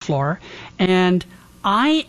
floor. And I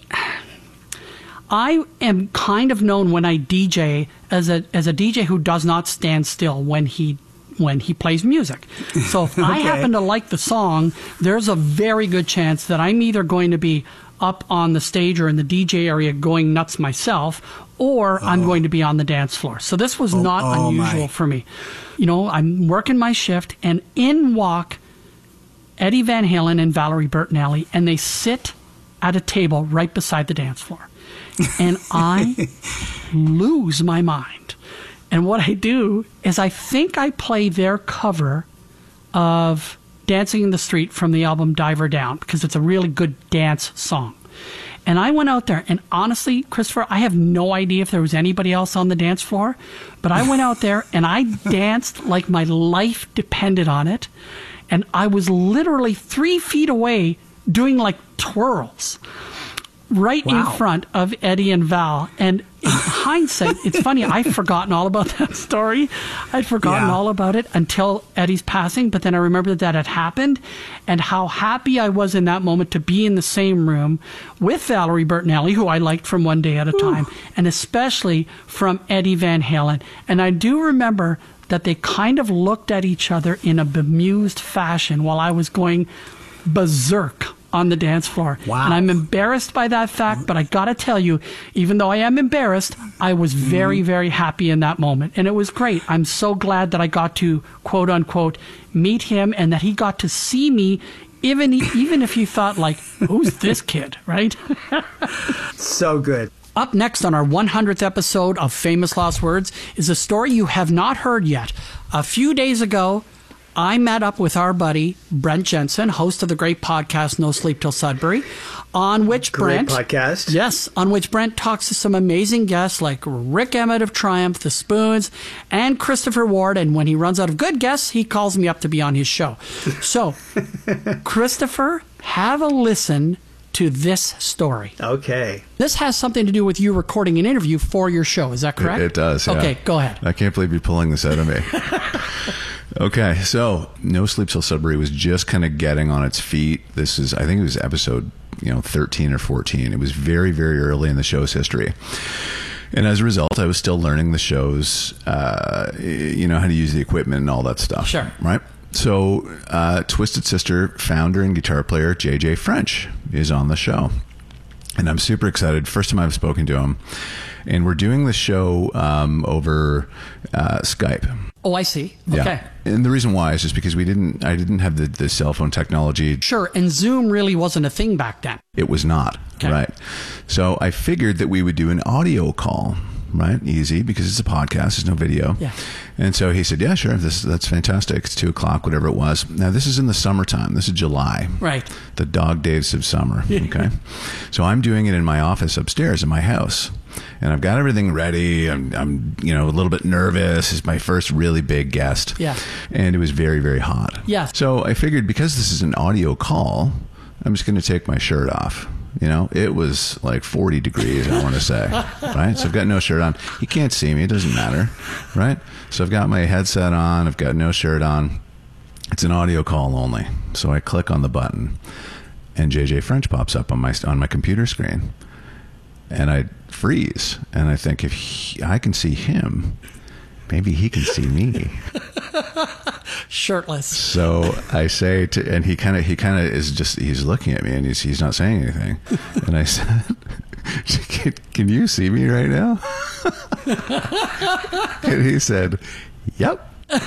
am kind of known when I DJ as a DJ who does not stand still when he plays music. So if I happen to like the song, there's a very good chance that I'm either going to be up on the stage or in the DJ area going nuts myself, or I'm going to be on the dance floor. So this was not unusual for me. You know, I'm working my shift, and in walk Eddie Van Halen and Valerie Bertinelli, and they sit at a table right beside the dance floor. And I lose my mind. And what I do is I think I play their cover of Dancing in the Street from the album Diver Down, because it's a really good dance song. And I went out there, and honestly, Christopher, I have no idea if there was anybody else on the dance floor, but I went out there and I danced like my life depended on it. And I was literally 3 feet away doing like twirls right in front of Eddie and Val. And in hindsight, it's funny, I'd forgotten all about that story. I'd forgotten all about it until Eddie's passing, but then I remembered that had happened and how happy I was in that moment to be in the same room with Valerie Bertinelli, who I liked from One Day at a Time, and especially from Eddie Van Halen. And I do remember that they kind of looked at each other in a bemused fashion while I was going berserk on the dance floor. Wow. And I'm embarrassed by that fact, but I gotta tell you, even though I am embarrassed, I was very, very happy in that moment. And it was great. I'm so glad that I got to, quote unquote, meet him and that he got to see me, even if you thought like, who's this kid, right? So good. Up next on our 100th episode of Famous Last Words is a story you have not heard yet. A few days ago, I met up with our buddy, Brent Jensen, host of the great podcast, No Sleep Till Sudbury, on which Brent talks to some amazing guests like Rick Emmett of Triumph, The Spoons, and Christopher Ward. And when he runs out of good guests, he calls me up to be on his show. So, Christopher, have a listen to this story. Okay. This has something to do with you recording an interview for your show. Is that correct? It does, yeah. Okay, go ahead. I can't believe you're pulling this out of me. Okay, so No Sleep Till Sudbury was just kind of getting on its feet. I think it was episode 13 or 14. It was very, very early in the show's history. And as a result, I was still learning the show's, how to use the equipment and all that stuff. Sure. Right? So Twisted Sister founder and guitar player JJ French is on the show. And I'm super excited. First time I've spoken to him. And we're doing the show over Skype. Oh, I see. Okay. Yeah. And the reason why is just because I didn't have the cell phone technology. Sure. And Zoom really wasn't a thing back then. It was not. Okay. Right. So I figured that we would do an audio call. Right? Easy, because it's a podcast. There's no video. Yeah. And so he said, yeah, sure. That's fantastic. It's 2:00, whatever it was. Now, this is in the summertime. This is July. Right. The dog days of summer. Okay. So I'm doing it in my office upstairs in my house. And I've got everything ready. I'm a little bit nervous. It's my first really big guest. Yeah. And it was very, very hot. Yeah. So I figured because this is an audio call, I'm just going to take my shirt off. It was like 40 degrees, I want to say, right? So I've got no shirt on. You can't see me. It doesn't matter, right? So I've got my headset on. I've got no shirt on. It's an audio call only. So I click on the button, and JJ French pops up on my computer screen. And I freeze. And I think if I can see him, maybe he can see me. Shirtless. So I say and he kind of is just, he's looking at me and he's not saying anything. And I said, can you see me right now? And he said, yep.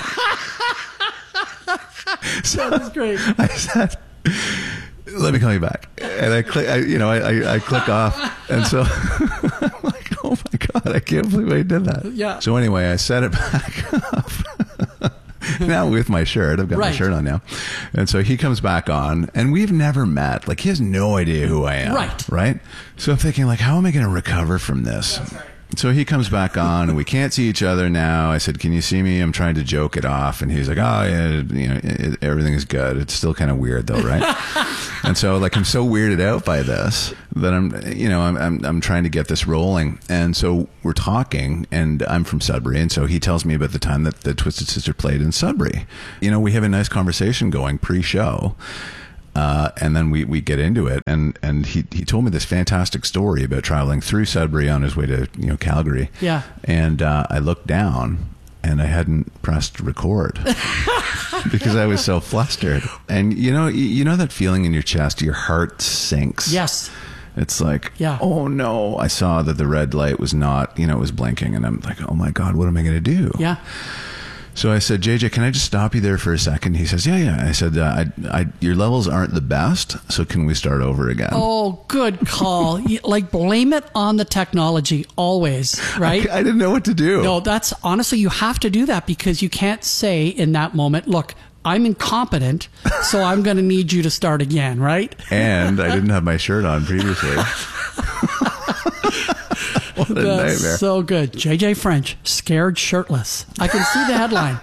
So that's great. I said, let me call you back. And I click, I click off. And so I'm like, oh my God, I can't believe I did that. Yeah. So anyway, I set it back up. Now with my shirt, I've got my shirt on now. And so he comes back on and we've never met. Like he has no idea who I am. Right. So I'm thinking like, how am I going to recover from this? That's right. So he comes back on and we can't see each other now. I said, can you see me? I'm trying to joke it off. And he's like, oh yeah, everything is good. It's still kind of weird though. Right. And so like, I'm so weirded out by this that I'm trying to get this rolling. And so we're talking and I'm from Sudbury. And so he tells me about the time that the Twisted Sister played in Sudbury. We have a nice conversation going pre-show. And then we get into it, and he told me this fantastic story about traveling through Sudbury on his way to Calgary. Yeah. And I looked down, and I hadn't pressed record because I was so flustered. And you know that feeling in your chest, your heart sinks. Yes. It's like, yeah. Oh no! I saw that the red light was not, it was blinking, and I'm like, oh my God, what am I going to do? Yeah. So I said, JJ, can I just stop you there for a second? He says, yeah. I said, your levels aren't the best, so can we start over again? Oh, good call. Like, blame it on the technology always, right? I didn't know what to do. No, that's honestly, you have to do that because you can't say in that moment, look, I'm incompetent, so I'm going to need you to start again, right? And I didn't have my shirt on previously. What a That's nightmare. So good. JJ French, scared shirtless. I can see the headline.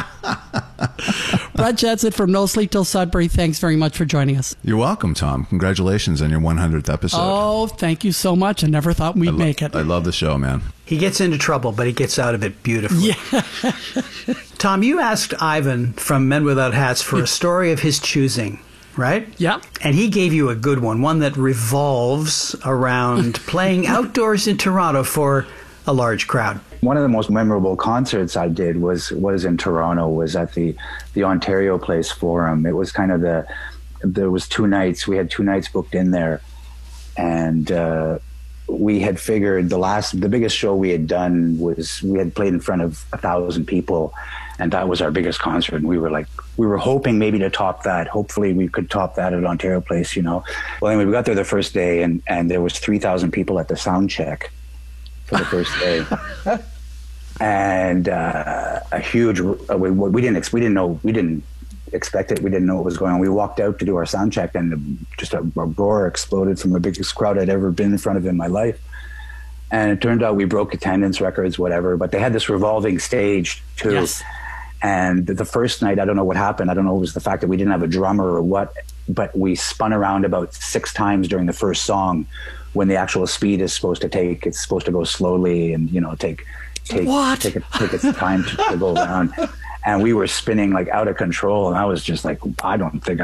Brad Jensen from No Sleep Till Sudbury, thanks very much for joining us. You're welcome, Tom. Congratulations on your 100th episode. Oh, thank you so much. I never thought we'd make it. I love the show, man. He gets into trouble, but he gets out of it beautifully. Yeah. Tom, you asked Ivan from Men Without Hats for a story of his choosing, right? Yeah. And he gave you a good one that revolves around playing outdoors in Toronto for a large crowd. One of the most memorable concerts I did was in Toronto, was at the Ontario Place Forum. It was kind of there was 2 nights. We had 2 nights booked in there. And we had figured the biggest show we had done was we had played in front of 1,000 people. And that was our biggest concert. And we were hoping maybe to top that. Hopefully we could top that at Ontario Place, Well, anyway, we got there the first day and there was 3,000 people at the sound check for the first day. And a huge, we didn't expect it. We didn't know what was going on. We walked out to do our sound check and just a roar exploded from the biggest crowd I'd ever been in front of in my life. And it turned out we broke attendance records, whatever, but they had this revolving stage too. Yes. And the first night, I don't know what happened. I don't know if it was the fact that we didn't have a drummer or what, but we spun around about 6 times during the first song when the actual speed is supposed to take. It's supposed to go slowly and, take its time to go around. And we were spinning like out of control. And I was just like, I don't think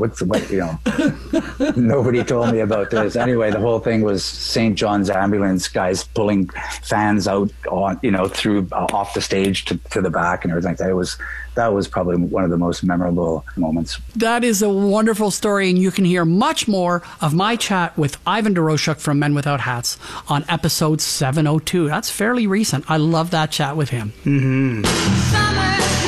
nobody told me about this. Anyway, the whole thing was St. John's ambulance guys pulling fans out on, through off the stage to the back and everything like that. That was probably one of the most memorable moments. That is a wonderful story, and you can hear much more of my chat with Ivan Doroshuk from Men Without Hats on episode 702. That's fairly recent. I love that chat with him. Mm-hmm.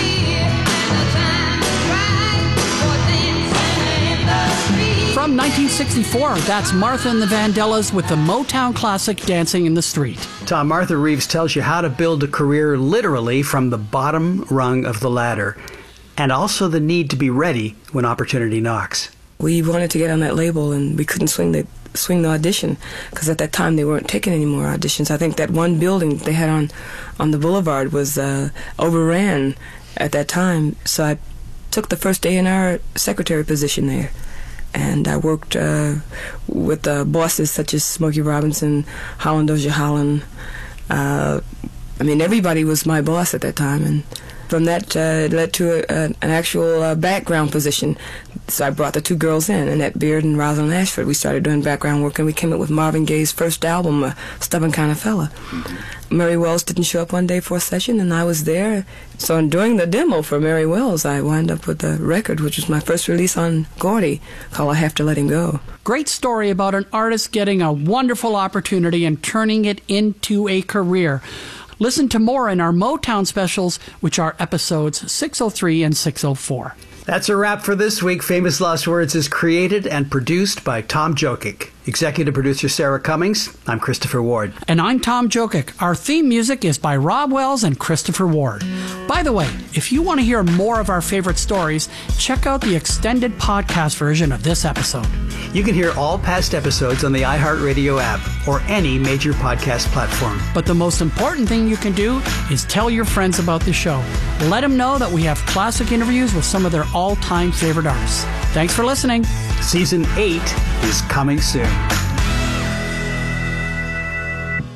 From 1964, that's Martha and the Vandellas with the Motown classic Dancing in the Street. Tom, Martha Reeves tells you how to build a career literally from the bottom rung of the ladder, and also the need to be ready when opportunity knocks. We wanted to get on that label, and we couldn't swing the audition because at that time they weren't taking any more auditions. I think that one building they had on the boulevard was overran at that time, so I took the first A&R secretary position there. And I worked with bosses such as Smokey Robinson, Holland Dozier Holland. Everybody was my boss at that time. And from that, it led to an actual background position. So I brought the 2 girls in, Annette Beard and Rosalind Ashford. We started doing background work, and we came up with Marvin Gaye's first album, Stubborn Kind of Fella. Mary Wells didn't show up one day for a session, and I was there. So during the demo for Mary Wells, I wound up with a record, which was my first release on Gordy, called I Have to Let Him Go. Great story about an artist getting a wonderful opportunity and turning it into a career. Listen to more in our Motown specials, which are episodes 603 and 604. That's a wrap for this week. Famous Lost Words is created and produced by Tom Jokic. Executive producer Sarah Cummings. I'm Christopher Ward. And I'm Tom Jokic. Our theme music is by Rob Wells and Christopher Ward. By the way, if you want to hear more of our favorite stories, check out the extended podcast version of this episode. You can hear all past episodes on the iHeartRadio app or any major podcast platform. But the most important thing you can do is tell your friends about the show. Let them know that we have classic interviews with some of their all-time favorite artists. Thanks for listening. Season 8 is coming soon.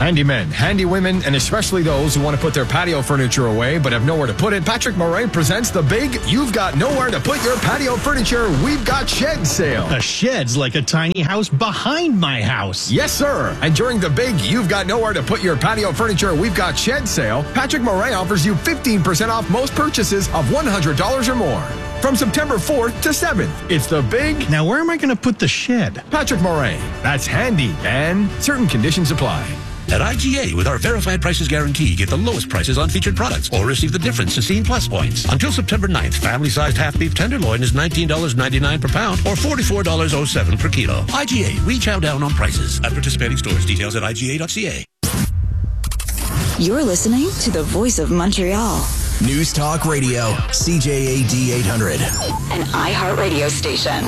Handymen, handywomen, and especially those who want to put their patio furniture away but have nowhere to put it, Patrick Morin presents the big You've Got Nowhere to Put Your Patio Furniture We've Got Shed sale. A shed's like a tiny house behind my house. Yes, sir. And during the big You've Got Nowhere to Put Your Patio Furniture We've Got Shed sale, Patrick Morin offers you 15% off most purchases of $100 or more. From September 4th to 7th, it's the big... Now, where am I going to put the shed? Patrick Morin. That's handy, and certain conditions apply. At IGA, with our verified prices guarantee, get the lowest prices on featured products or receive the difference to Scene Plus points. Until September 9th, family-sized half-beef tenderloin is $19.99 per pound or $44.07 per kilo. IGA, we chow down on prices. At participating stores, details at IGA.ca. You're listening to the Voice of Montreal. News Talk Radio, CJAD 800. An iHeartRadio station.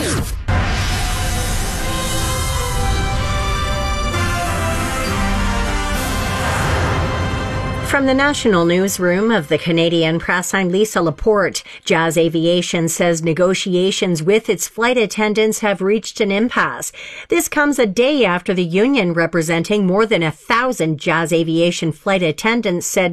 From the National Newsroom of the Canadian Press, I'm Lisa Laporte. Jazz Aviation says negotiations with its flight attendants have reached an impasse. This comes a day after the union representing more than 1,000 Jazz Aviation flight attendants said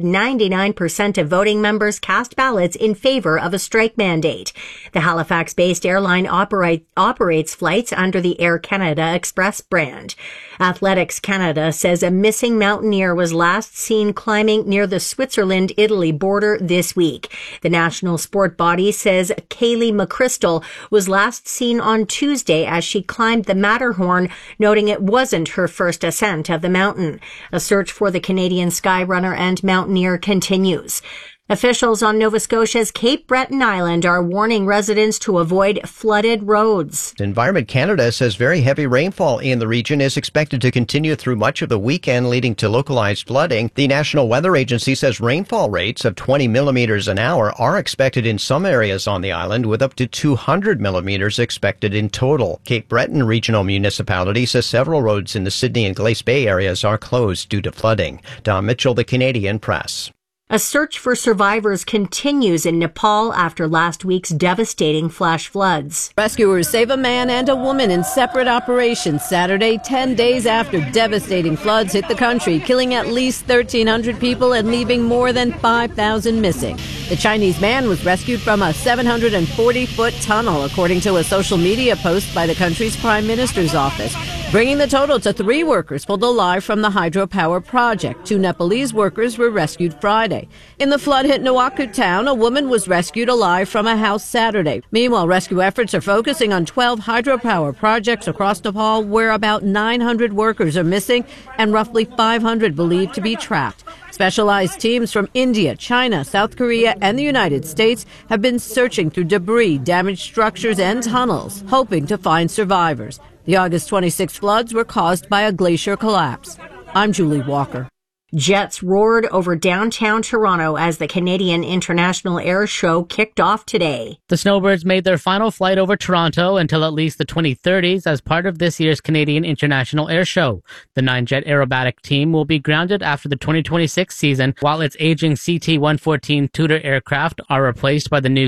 99% of voting members cast ballots in favor of a strike mandate. The Halifax-based airline operates flights under the Air Canada Express brand. Athletics Canada says a missing mountaineer was last seen climbing near the Switzerland-Italy border this week. The national sport body says Kaylee McChrystal was last seen on Tuesday as she climbed the Matterhorn, noting it wasn't her first ascent of the mountain. A search for the Canadian skyrunner and mountaineer continues. Officials on Nova Scotia's Cape Breton Island are warning residents to avoid flooded roads. Environment Canada says very heavy rainfall in the region is expected to continue through much of the weekend, leading to localized flooding. The National Weather Agency says rainfall rates of 20 millimeters an hour are expected in some areas on the island, with up to 200 millimeters expected in total. Cape Breton Regional Municipality says several roads in the Sydney and Glace Bay areas are closed due to flooding. Don Mitchell, the Canadian Press. A search for survivors continues in Nepal after last week's devastating flash floods. Rescuers save a man and a woman in separate operations Saturday, 10 days after devastating floods hit the country, killing at least 1,300 people and leaving more than 5,000 missing. The Chinese man was rescued from a 740-foot tunnel, according to a social media post by the country's prime minister's office, bringing the total to 3 workers pulled alive from the hydropower project. 2 Nepalese workers were rescued Friday. In the flood-hit Nuwakut town, a woman was rescued alive from a house Saturday. Meanwhile, rescue efforts are focusing on 12 hydropower projects across Nepal, where about 900 workers are missing and roughly 500 believed to be trapped. Specialized teams from India, China, South Korea, and the United States have been searching through debris, damaged structures, and tunnels, hoping to find survivors. The August 26 floods were caused by a glacier collapse. I'm Julie Walker. Jets roared over downtown Toronto as the Canadian International Air Show kicked off today. The Snowbirds made their final flight over Toronto until at least the 2030s as part of this year's Canadian International Air Show. The 9-jet aerobatic team will be grounded after the 2026 season, while its aging CT-114 Tudor aircraft are replaced by the new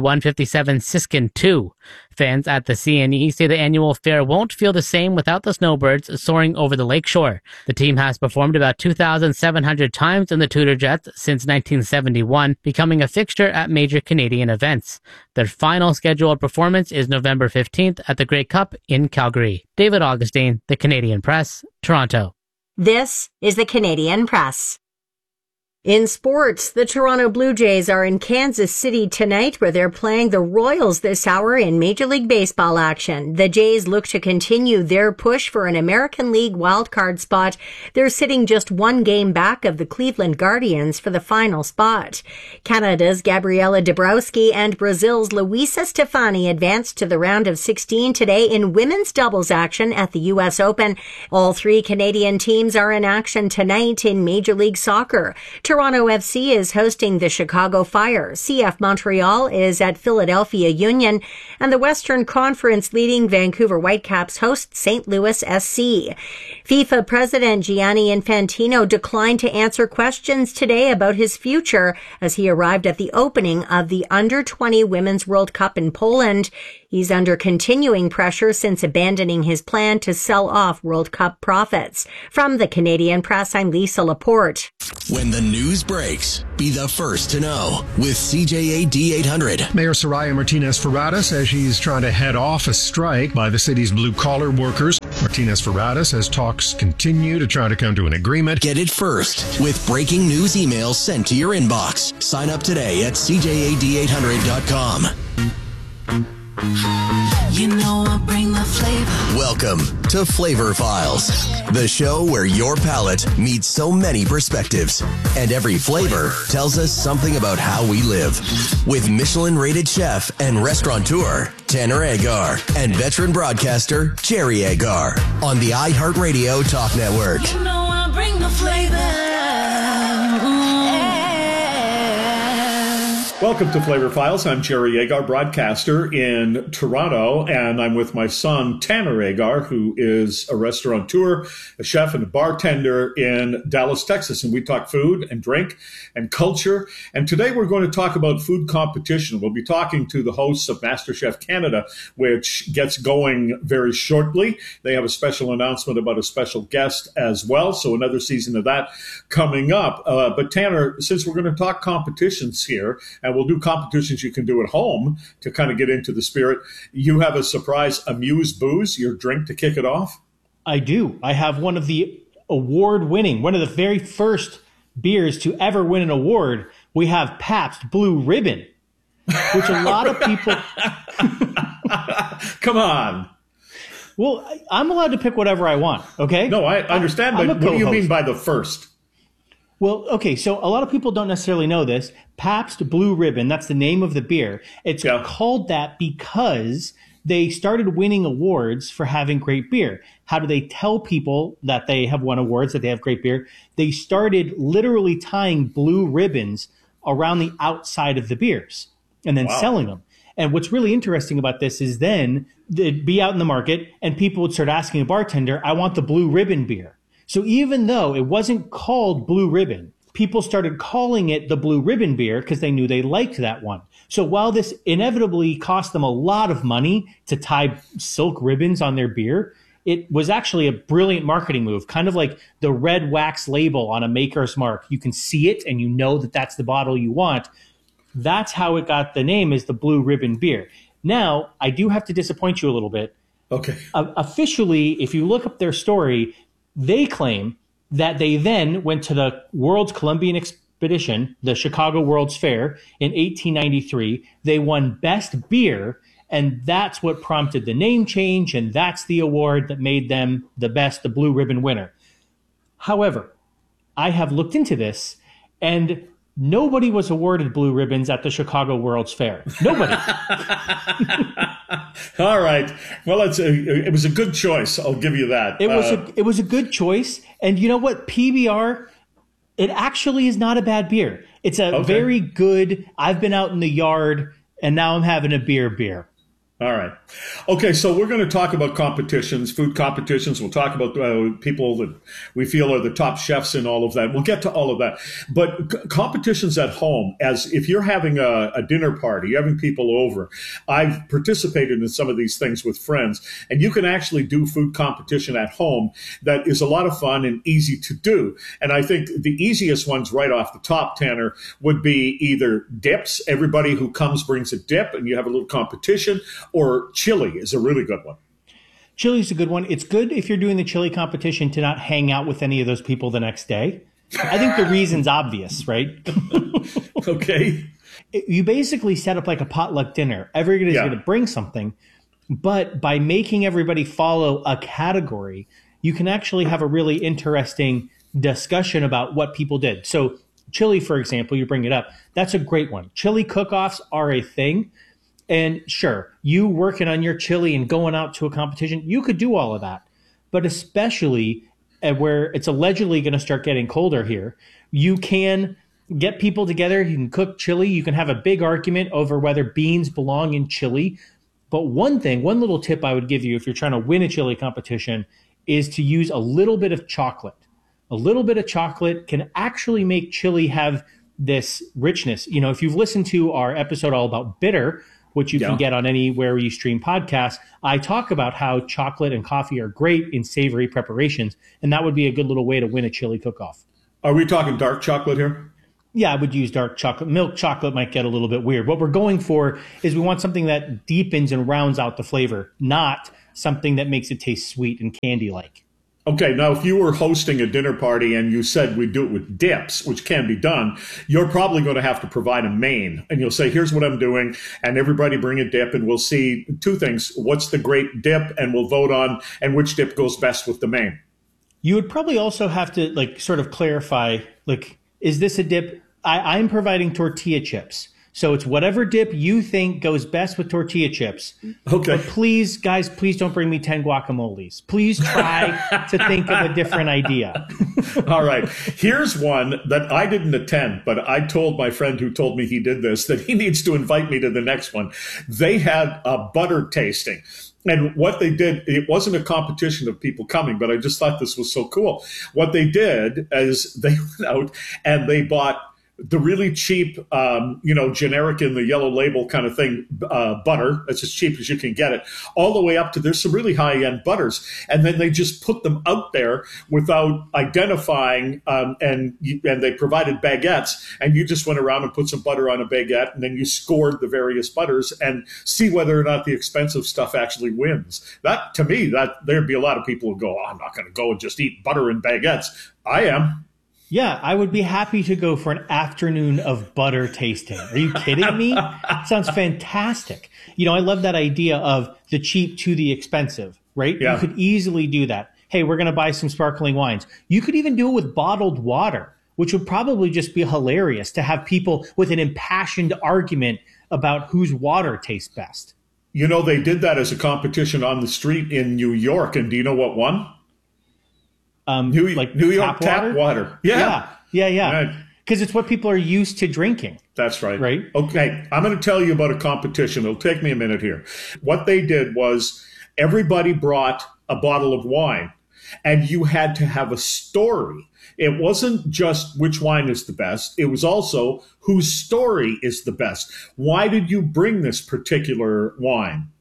CT-157 Siskin II. Fans at the CNE say the annual fair won't feel the same without the Snowbirds soaring over the lakeshore. The team has performed about 2,700 times in the Tudor jets since 1971, becoming a fixture at major Canadian events. Their final scheduled performance is November 15th at the Grey Cup in Calgary. David Augustine, The Canadian Press, Toronto. This is The Canadian Press. In sports, the Toronto Blue Jays are in Kansas City tonight, where they're playing the Royals this hour in Major League Baseball action. The Jays look to continue their push for an American League wildcard spot. They're sitting just 1 game back of the Cleveland Guardians for the final spot. Canada's Gabriela Dabrowski and Brazil's Luisa Stefani advanced to the round of 16 today in women's doubles action at the U.S. Open. All 3 Canadian teams are in action tonight in Major League Soccer. Toronto FC is hosting the Chicago Fire. CF Montreal is at Philadelphia Union, and the Western Conference leading Vancouver Whitecaps host St. Louis SC. FIFA President Gianni Infantino declined to answer questions today about his future as he arrived at the opening of the Under-20 Women's World Cup in Poland. He's under continuing pressure since abandoning his plan to sell off World Cup profits. From the Canadian Press, I'm Lisa Laporte. When the news breaks, be the first to know with CJAD 800. Mayor Soraya Martinez-Ferrada says she's trying to head off a strike by the city's blue-collar workers. Martinez-Ferrada says talks continue to try to come to an agreement. Get it first with breaking news emails sent to your inbox. Sign up today at CJAD800.com. You know I bring the flavor. Welcome to Flavor Files, the show where your palate meets so many perspectives, and every flavor tells us something about how we live. With Michelin-rated chef and restaurateur Tanner Agar and veteran broadcaster Jerry Agar on the iHeartRadio Talk Network. You know I bring the flavor. Welcome to Flavor Files. I'm Jerry Agar, broadcaster in Toronto, and I'm with my son, Tanner Agar, who is a restaurateur, a chef, and a bartender in Dallas, Texas. And we talk food and drink and culture. And today we're going to talk about food competition. We'll be talking to the hosts of MasterChef Canada, which gets going very shortly. They have a special announcement about a special guest as well, so another season of that coming up. But Tanner, since we're going to talk competitions here, and we'll do competitions you can do at home to kind of get into the spirit. You have a surprise Amuse Booze, your drink to kick it off? I do. I have one of the award-winning, one of the very first beers to ever win an award. We have Pabst Blue Ribbon, which a lot of people... Come on. Well, I'm allowed to pick whatever I want, okay? No, I understand, but what do you mean by the first? Well, okay, so a lot of people don't necessarily know this. Pabst Blue Ribbon, that's the name of the beer. It's called that because they started winning awards for having great beer. How do they tell people that they have won awards, that they have great beer? They started literally tying blue ribbons around the outside of the beers and then selling them. And what's really interesting about this is then they'd be out in the market and people would start asking a bartender, I want the Blue Ribbon beer. So even though it wasn't called Blue Ribbon, people started calling it the Blue Ribbon beer because they knew they liked that one. So while this inevitably cost them a lot of money to tie silk ribbons on their beer, it was actually a brilliant marketing move, kind of like the red wax label on a Maker's Mark. You can see it and you know that that's the bottle you want. That's how it got the name, is the Blue Ribbon beer. Now, I do have to disappoint you a little bit. Okay. Officially, if you look up their story, they claim that they then went to the World's Columbian Expedition, the Chicago World's Fair, in 1893. They won Best Beer, and that's what prompted the name change, and that's the award that made them the Blue Ribbon winner. However, I have looked into this, and nobody was awarded blue ribbons at the Chicago World's Fair. Nobody. All right. Well, it was a good choice. I'll give you that. It was a good choice. And you know what? PBR, it actually is not a bad beer. It's a very good, I've been out in the yard and now I'm having a beer. All right. Okay, so we're going to talk about competitions, food competitions. We'll talk about people that we feel are the top chefs and all of that. We'll get to all of that. But competitions at home, as if you're having a dinner party, you're having people over. I've participated in some of these things with friends, and you can actually do food competition at home that is a lot of fun and easy to do. And I think the easiest ones right off the top, Tanner, would be either dips. Everybody who comes brings a dip, and you have a little competition. Or chili is a really good one. Chili is a good one. It's good if you're doing the chili competition to not hang out with any of those people the next day. I think the reason's obvious, right? Okay. You basically set up like a potluck dinner. Everybody's going to bring something. But by making everybody follow a category, you can actually have a really interesting discussion about what people did. So chili, for example, you bring it up. That's a great one. Chili cook-offs are a thing. And sure, you working on your chili and going out to a competition, you could do all of that. But especially where it's allegedly going to start getting colder here, you can get people together. You can cook chili. You can have a big argument over whether beans belong in chili. But one little tip I would give you if you're trying to win a chili competition is to use a little bit of chocolate. A little bit of chocolate can actually make chili have this richness. You know, if you've listened to our episode all about bitter, which you can get on anywhere you stream podcasts, I talk about how chocolate and coffee are great in savory preparations, and that would be a good little way to win a chili cook-off. Are we talking dark chocolate here? Yeah, I would use dark chocolate. Milk chocolate might get a little bit weird. What we're going for is we want something that deepens and rounds out the flavor, not something that makes it taste sweet and candy-like. Okay, now if you were hosting a dinner party and you said we do it with dips, which can be done, you're probably going to have to provide a main. And you'll say, here's what I'm doing, and everybody bring a dip, and we'll see two things. What's the great dip, and we'll vote on, and which dip goes best with the main. You would probably also have to sort of clarify, is this a dip? I'm providing tortilla chips. So it's whatever dip you think goes best with tortilla chips. Okay. But please, guys, please don't bring me 10 guacamoles. Please try to think of a different idea. All right. Here's one that I didn't attend, but I told my friend who told me he did this that he needs to invite me to the next one. They had a butter tasting. And what they did, it wasn't a competition of people coming, but I just thought this was so cool. What they did is they went out and they bought the really cheap, generic in the yellow label kind of thing, butter. That's as cheap as you can get it, all the way up to there's some really high-end butters. And then they just put them out there without identifying, and they provided baguettes. And you just went around and put some butter on a baguette, and then you scored the various butters and see whether or not the expensive stuff actually wins. That, to me, there'd be a lot of people who go, oh, I'm not going to go and just eat butter and baguettes. I am. Yeah, I would be happy to go for an afternoon of butter tasting. Are you kidding me? Sounds fantastic. I love that idea of the cheap to the expensive, right? Yeah. You could easily do that. Hey, we're going to buy some sparkling wines. You could even do it with bottled water, which would probably just be hilarious to have people with an impassioned argument about whose water tastes best. They did that as a competition on the street in New York, and do you know what won? New York tap water. Yeah. Because it's what people are used to drinking. That's right. Right? Okay, I'm going to tell you about a competition. It'll take me a minute here. What they did was everybody brought a bottle of wine, and you had to have a story. It wasn't just which wine is the best. It was also whose story is the best. Why did you bring this particular wine?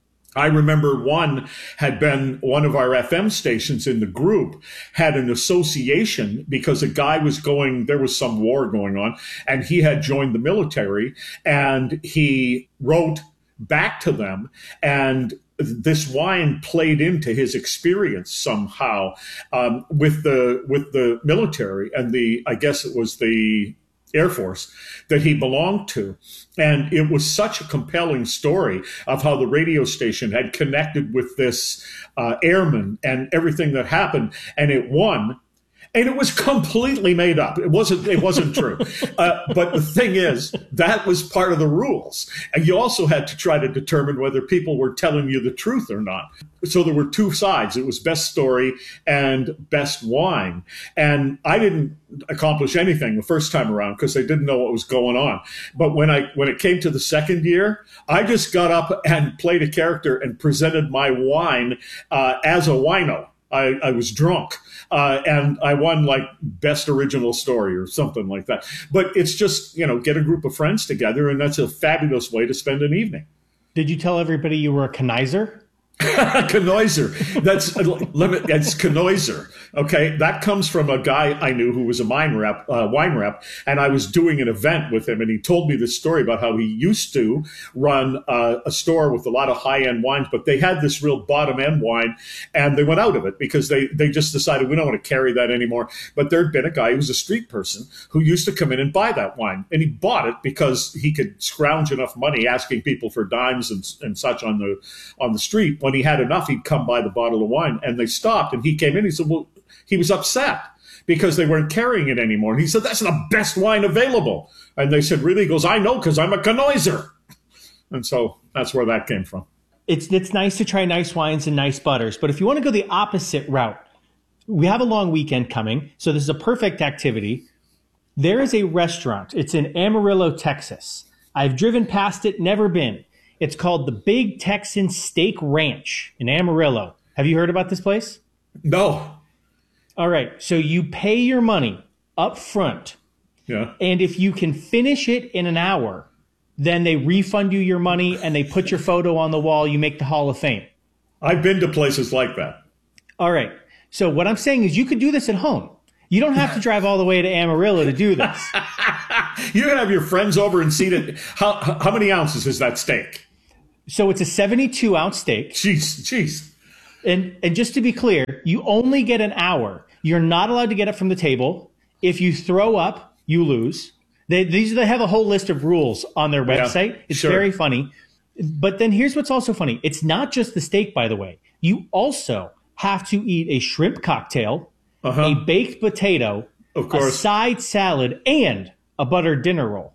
I remember one had been one of our FM stations in the group had an association because a guy was there was some war going on, and he had joined the military, and he wrote back to them, and this wine played into his experience somehow with the military and I guess it was the Air Force that he belonged to. And it was such a compelling story of how the radio station had connected with this airman and everything that happened. And it won. And it was completely made up. It wasn't true. But the thing is, that was part of the rules. And you also had to try to determine whether people were telling you the truth or not. So there were two sides. It was best story and best wine. And I didn't accomplish anything the first time around because I didn't know what was going on. But when it came to the second year, I just got up and played a character and presented my wine as a wino. I was drunk. And I won best original story or something like that. But it's just, get a group of friends together, and that's a fabulous way to spend an evening. Did you tell everybody you were a connoisseur? Connoisseur. That's connoisseur. Okay. That comes from a guy I knew who was a wine rep, and I was doing an event with him, and he told me this story about how he used to run a store with a lot of high-end wines, but they had this real bottom-end wine, and they went out of it because they just decided we don't want to carry that anymore. But there'd been a guy who was a street person who used to come in and buy that wine, and he bought it because he could scrounge enough money asking people for dimes and such on the street. When he had enough, he'd come buy the bottle of wine, and they stopped, and he came in. He said, well, he was upset because they weren't carrying it anymore. And he said, that's the best wine available. And they said, really? He goes, I know, because I'm a connoisseur. And so that's where that came from. It's nice to try nice wines and nice butters. But if you want to go the opposite route, we have a long weekend coming, so this is a perfect activity. There is a restaurant. It's in Amarillo, Texas. I've driven past it, never been. It's called the Big Texan Steak Ranch in Amarillo. Have you heard about this place? No. All right. So you pay your money up front. Yeah. And if you can finish it in an hour, then they refund you your money and they put your photo on the wall. You make the Hall of Fame. I've been to places like that. All right. So what I'm saying is you could do this at home. You don't have to drive all the way to Amarillo to do this. You can have your friends over and see it. How many ounces is that steak? So it's a 72-ounce steak. Jeez. And just to be clear, you only get an hour. You're not allowed to get up from the table. If you throw up, you lose. They have a whole list of rules on their website. Yeah, it's very funny. But then here's what's also funny. It's not just the steak, by the way. You also have to eat a shrimp cocktail, a baked potato, of course, a side salad, and a buttered dinner roll.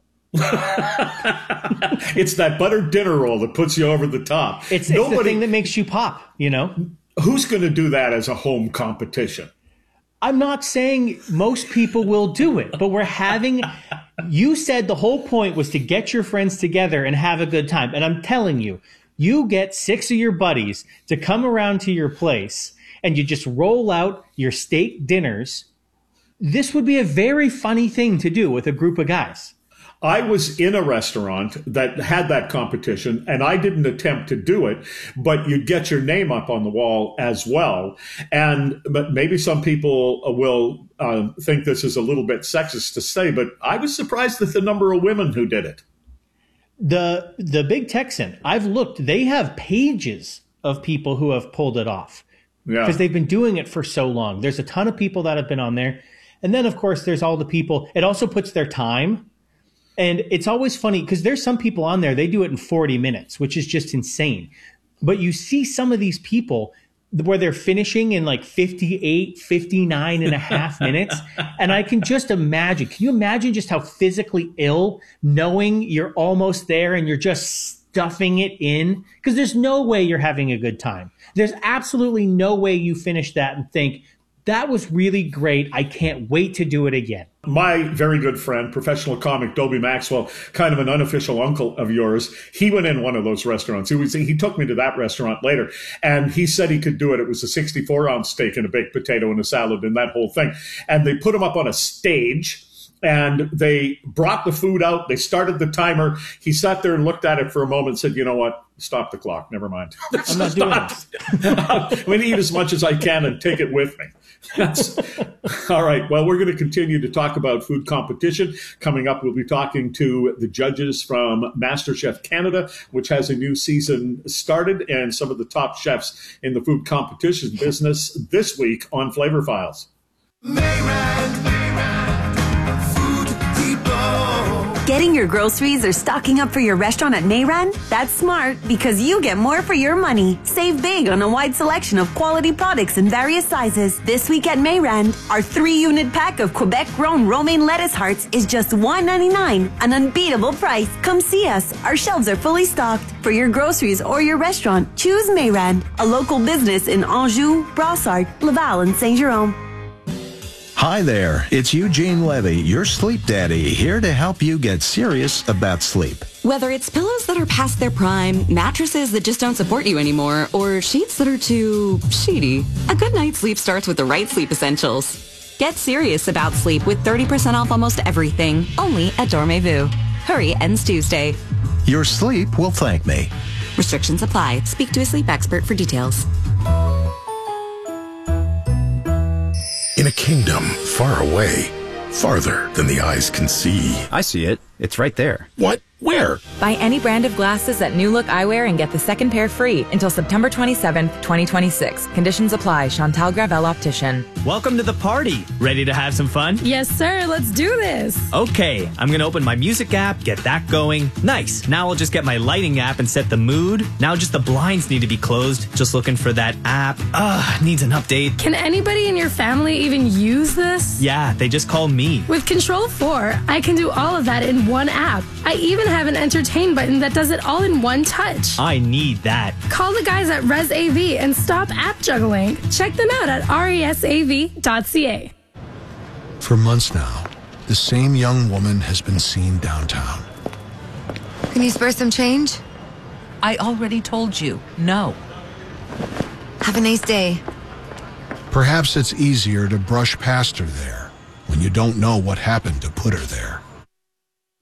It's that buttered dinner roll that puts you over the top. It's the thing that makes you pop, you know? Who's going to do that as a home competition? I'm not saying most people will do it, but we're having... You said the whole point was to get your friends together and have a good time. And I'm telling you, you get 6 of your buddies to come around to your place and you just roll out your steak dinners. This would be a very funny thing to do with a group of guys. I was in a restaurant that had that competition, and I didn't attempt to do it, but you'd get your name up on the wall as well. But maybe some people will think this is a little bit sexist to say, but I was surprised at the number of women who did it. The Big Texan, I've looked, they have pages of people who have pulled it off. Yeah. Because they've been doing it for so long. There's a ton of people that have been on there. And then, of course, there's all the people. It also puts their time. And it's always funny because there's some people on there, they do it in 40 minutes, which is just insane. But you see some of these people where they're finishing in like 58, 59 and a half minutes. And I can just imagine, can you imagine just how physically ill knowing you're almost there and you're just stuffing it in? Because there's no way you're having a good time. There's absolutely no way you finish that and think, that was really great. I can't wait to do it again. My very good friend, professional comic Dobie Maxwell, kind of an unofficial uncle of yours, he went in one of those restaurants. He took me to that restaurant later, and he said he could do it. It was a 64-ounce steak and a baked potato and a salad and that whole thing. And they put him up on a stage, and they brought the food out. They started the timer. He sat there and looked at it for a moment and said, you know what? Stop the clock. Never mind. I'm not doing it. I'm going to eat as much as I can and take it with me. All right. Well, we're going to continue to talk about food competition. Coming up, we'll be talking to the judges from MasterChef Canada, which has a new season started, and some of the top chefs in the food competition business this week on Flavor Files. Getting your groceries or stocking up for your restaurant at Mayran? That's smart because you get more for your money. Save big on a wide selection of quality products in various sizes. This week at Mayran, our 3-unit pack of Quebec-grown romaine lettuce hearts is just $1.99, an unbeatable price. Come see us. Our shelves are fully stocked. For your groceries or your restaurant, choose Mayran, a local business in Anjou, Brossard, Laval, and Saint-Jérôme. Hi there, it's Eugene Levy, your sleep daddy, here to help you get serious about sleep. Whether it's pillows that are past their prime, mattresses that just don't support you anymore, or sheets that are too sheety, a good night's sleep starts with the right sleep essentials. Get serious about sleep with 30% off almost everything, only at Dormez-vous. Hurry, ends Tuesday. Your sleep will thank me. Restrictions apply. Speak to a sleep expert for details. In a kingdom far away, farther than the eyes can see. I see it. It's right there. What? Where? Buy any brand of glasses at New Look Eyewear and get the second pair free until September 27th, 2026. Conditions apply. Chantal Gravel Optician. Welcome to the party. Ready to have some fun? Yes, sir. Let's do this. Okay, I'm going to open my music app, get that going. Nice. Now I'll just get my lighting app and set the mood. Now just the blinds need to be closed. Just looking for that app. Needs an update. Can anybody in your family even use this? Yeah, they just call me. With Control 4, I can do all of that in one app. I even have an entertain button that does it all in one touch. I need that. Call the guys at ResAV and stop app juggling. Check them out at resav.ca. For months now, the same young woman has been seen downtown. Can you spare some change? I already told you, no. Have a nice day. Perhaps it's easier to brush past her there when you don't know what happened to put her there.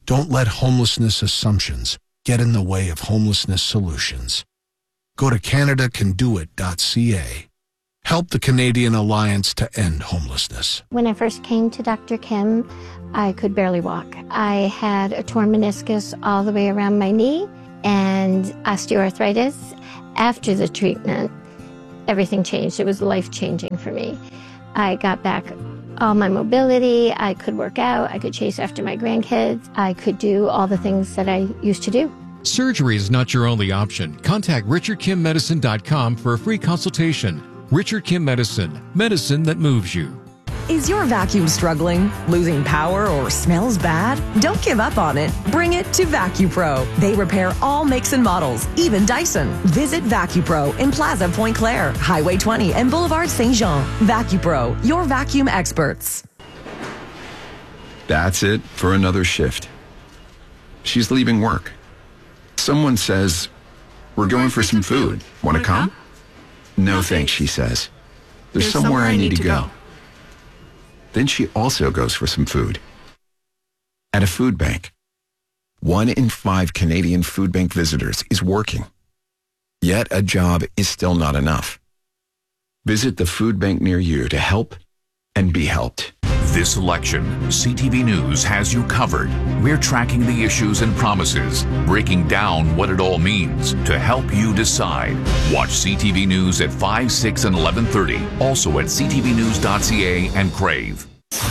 Don't let homelessness assumptions get in the way of homelessness solutions. Go to CanadaCanDoIt.ca. Help the Canadian Alliance to End Homelessness. When I first came to Dr. Kim, I could barely walk. I had a torn meniscus all the way around my knee and osteoarthritis. After the treatment, everything changed. It was life-changing for me. I got back all my mobility. I could work out. I could chase after my grandkids. I could do all the things that I used to do. Surgery is not your only option. Contact RichardKimMedicine.com for a free consultation. Richard Kim Medicine, medicine that moves you. Is your vacuum struggling, losing power, or smells bad? Don't give up on it. Bring it to VacuPro. They repair all makes and models, even Dyson. Visit VacuPro in Plaza Point Claire, Highway 20, and Boulevard Saint Jean. VacuPro, your vacuum experts. That's it for another shift. She's leaving work. Someone says, "We're going for some food. Want to come?" No thanks, she says. There's somewhere I need to go. Then she also goes for some food. At a food bank. 1 in 5 Canadian food bank visitors is working. Yet a job is still not enough. Visit the food bank near you to help and be helped. This election, CTV News has you covered. We're tracking the issues and promises, breaking down what it all means to help you decide. Watch CTV News at 5, 6, and 11:30. Also at ctvnews.ca and Crave.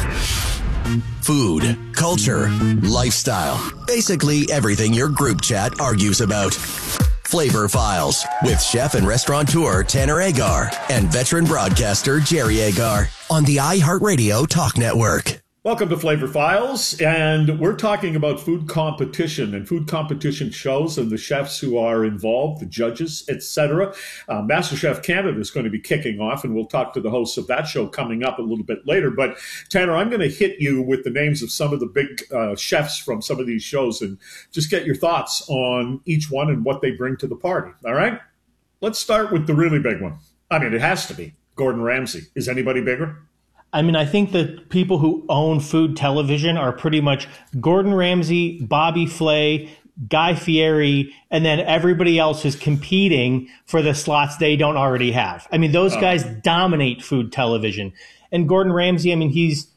Food, culture, lifestyle. Basically everything your group chat argues about. Flavor Files with chef and restaurateur Tanner Agar and veteran broadcaster Jerry Agar on the iHeartRadio Talk Network. Welcome to Flavor Files, and we're talking about food competition and food competition shows and the chefs who are involved, the judges, etc. MasterChef Canada is going to be kicking off, and we'll talk to the hosts of that show coming up a little bit later. But Tanner, I'm going to hit you with the names of some of the big chefs from some of these shows and just get your thoughts on each one and what they bring to the party. All right? Let's start with the really big one. I mean, it has to be Gordon Ramsay. Is anybody bigger? I mean, I think the people who own food television are pretty much Gordon Ramsay, Bobby Flay, Guy Fieri, and then everybody else is competing for the slots they don't already have. I mean, those guys dominate food television. And Gordon Ramsay, I mean, he's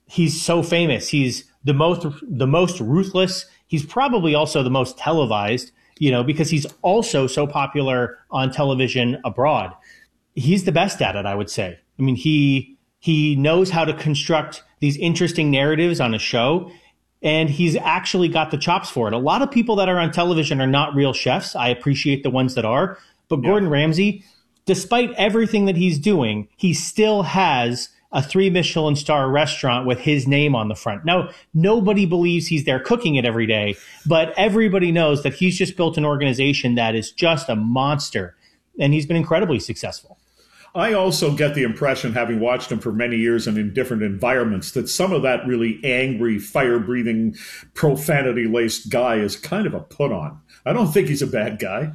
so famous. He's the most ruthless. He's probably also the most televised, because he's also so popular on television abroad. He's the best at it, I would say. I mean, he knows how to construct these interesting narratives on a show, and he's actually got the chops for it. A lot of people that are on television are not real chefs. I appreciate the ones that are. But Gordon Ramsay, despite everything that he's doing, he still has a 3 Michelin star restaurant with his name on the front. Now, nobody believes he's there cooking it every day, but everybody knows that he's just built an organization that is just a monster, and he's been incredibly successful. I also get the impression, having watched him for many years and in different environments, that some of that really angry, fire-breathing, profanity-laced guy is kind of a put-on. I don't think he's a bad guy.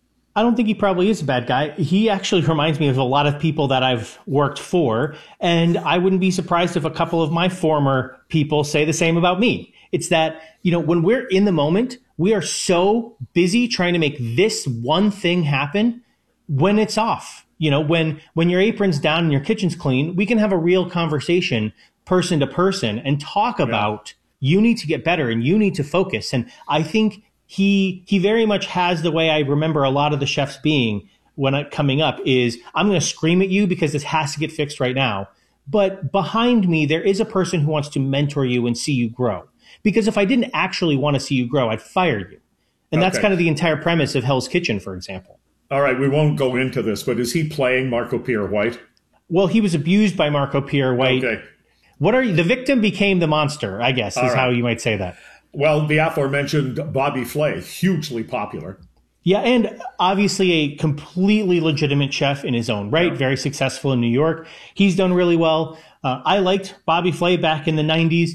I don't think he probably is a bad guy. He actually reminds me of a lot of people that I've worked for, and I wouldn't be surprised if a couple of my former people say the same about me. It's that, when we're in the moment, we are so busy trying to make this one thing happen when it's off. When your apron's down and your kitchen's clean, we can have a real conversation person to person and talk about you need to get better and you need to focus. And I think he very much has the way I remember a lot of the chefs being coming up is I'm going to scream at you because this has to get fixed right now. But behind me, there is a person who wants to mentor you and see you grow. Because if I didn't actually want to see you grow, I'd fire you. And that's kind of the entire premise of Hell's Kitchen, for example. All right, we won't go into this, but is he playing Marco Pierre White? Well, he was abused by Marco Pierre White. Okay. The victim became the monster, I guess, is how you might say that. Well, the aforementioned Bobby Flay, hugely popular. Yeah, and obviously a completely legitimate chef in his own right, very successful in New York. He's done really well. I liked Bobby Flay back in the 90s.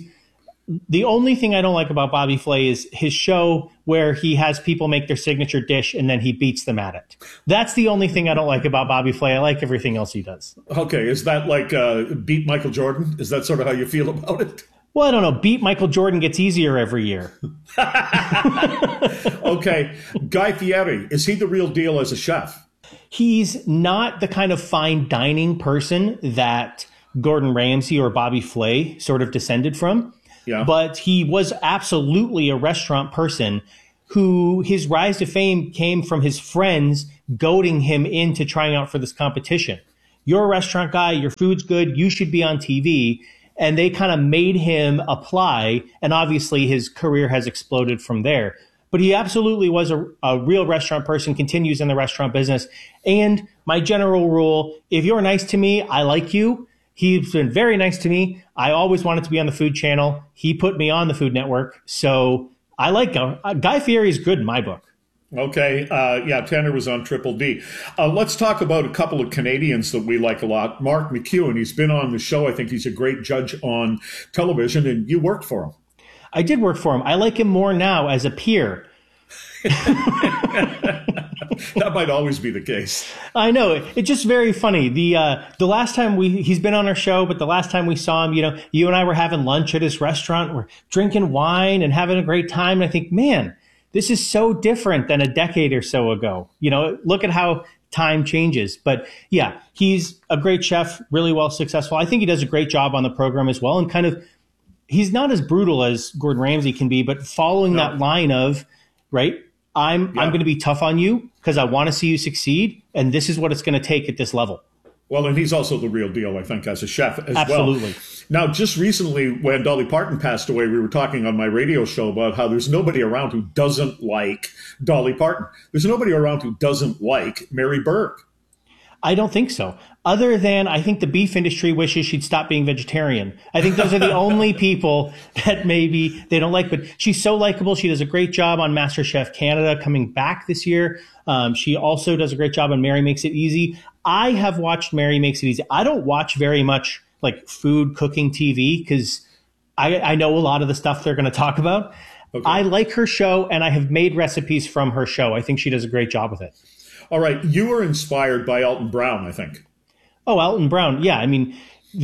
The only thing I don't like about Bobby Flay is his show where he has people make their signature dish and then he beats them at it. That's the only thing I don't like about Bobby Flay. I like everything else he does. Okay, is that like beat Michael Jordan? Is that sort of how you feel about it? Well, I don't know. Beat Michael Jordan gets easier every year. Okay. Guy Fieri, is he the real deal as a chef? He's not the kind of fine dining person that Gordon Ramsay or Bobby Flay sort of descended from. Yeah. But he was absolutely a restaurant person who his rise to fame came from his friends goading him into trying out for this competition. You're a restaurant guy, your food's good, you should be on TV. And they kind of made him apply. And obviously his career has exploded from there. But he absolutely was a real restaurant person, continues in the restaurant business. And my general rule, if you're nice to me, I like you. He's been very nice to me. I always wanted to be on the Food Channel. He put me on the Food Network. So I like him. Guy Fieri is good in my book. Okay. Tanner was on Triple D. Let's talk about a couple of Canadians that we like a lot. Mark McEwen, he's been on the show. I think he's a great judge on television, and you worked for him. I did work for him. I like him more now as a peer. That might always be the case. I know. It's just very funny. The last time he's been on our show, but the last time we saw him, you and I were having lunch at his restaurant. We're drinking wine and having a great time. And I think, man, this is so different than a decade or so ago. Look at how time changes. But yeah, he's a great chef, really well successful. I think he does a great job on the program as well. And kind of, he's not as brutal as Gordon Ramsay can be, but following that line of, right, I'm going to be tough on you because I want to see you succeed. And this is what it's going to take at this level. Well, and he's also the real deal, I think, as a chef as Absolutely. well. Now, just recently, when Dolly Parton passed away, we were talking on my radio show about how there's nobody around who doesn't like Dolly Parton. There's nobody around who doesn't like Mary Berg. I don't think so. Other than I think the beef industry wishes she'd stop being vegetarian. I think those are the only people that maybe they don't like. But she's so likable. She does a great job on MasterChef Canada coming back this year. She also does a great job on Mary Makes It Easy. I have watched Mary Makes It Easy. I don't watch very much like food cooking TV because I know a lot of the stuff they're going to talk about. Okay. I like her show and I have made recipes from her show. I think she does a great job with it. All right. You were inspired by Alton Brown, I think. Oh, Alton Brown. Yeah. I mean,